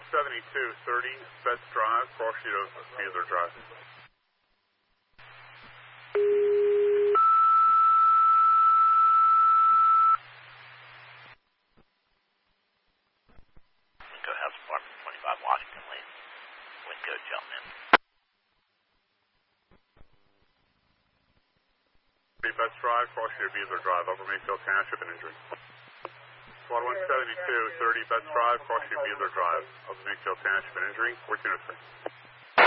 17230 Betts Drive, cross sheet of Beazer Drive. Winco House Apartment 25 Washington Lane. Winco, gentlemen. Betts Drive, cross sheet of Beazer Drive, Upper Mayfield Township and injury. Squad 17230 Betts Drive, cross sheet of Beazer Drive, Upper Mayfield Township and injury, 1403.